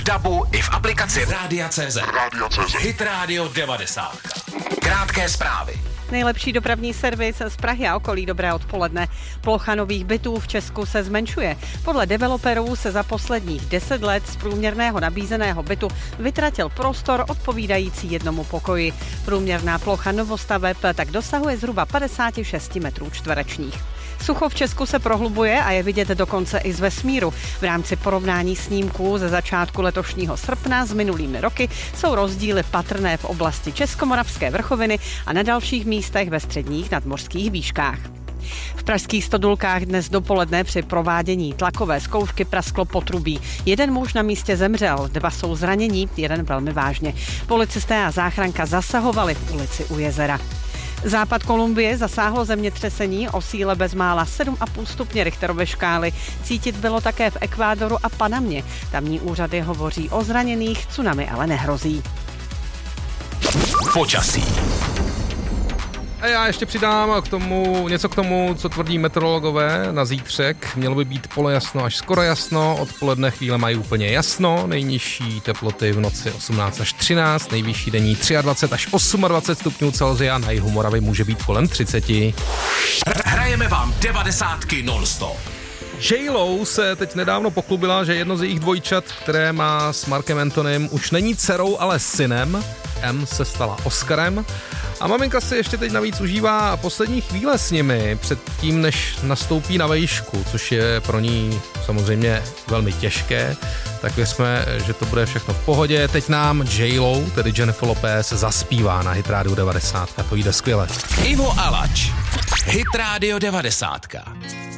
dabu i v aplikaci Rádia.cz. Hit Radio 90. Krátké zprávy. Nejlepší dopravní servis z Prahy a okolí. Dobré odpoledne. Plocha nových bytů v Česku se zmenšuje. Podle developerů se za posledních 10 let z průměrného nabízeného bytu vytratil prostor odpovídající jednomu pokoji. Průměrná plocha novostaveb tak dosahuje zhruba 56 metrů čtverečních. Sucho v Česku se prohlubuje a je vidět dokonce i z vesmíru. V rámci porovnání snímků ze začátku letošního srpna s minulými roky jsou rozdíly patrné v oblasti Českomoravské vrchoviny a na dalších místech ve středních nadmořských výškách. V pražských Stodulkách dnes dopoledne při provádění tlakové zkoušky prasklo potrubí. Jeden muž na místě zemřel, 2 jsou zranění, jeden velmi vážně. Policisté a záchranka zasahovali v ulici u jezera. Západ Kolumbie zasáhlo zemětřesení o síle bezmála 7,5 stupně Richterovy škály. Cítit bylo také v Ekvádoru a Panamě. Tamní úřady hovoří o zraněných, tsunami ale nehrozí. Počasí. A já ještě přidám něco k tomu, co tvrdí meteorologové na zítřek. Mělo by být polojasno až skoro jasno, odpoledne chvíle mají úplně jasno, nejnižší teploty v noci 18 až 13, nejvyšší denní 23 až 28 stupňů Celsia, na jihu Moravy může být kolem 30. Hrajeme vám 90 non-stop. J.Lo se teď nedávno pochlubila, že jedno z jejich dvojčat, které má s Markem Antonym, už není dcerou, ale synem. M se stala Oscarem. A maminka si ještě teď navíc užívá poslední chvíle s nimi předtím, než nastoupí na vejšku, což je pro ní samozřejmě velmi těžké. Tak věřme, že to bude všechno v pohodě. Teď nám J.Lo, tedy Jennifer Lopez, zaspívá na Hit Radio 90. To jde skvěle. Ivo Alač. Hit Radio 90.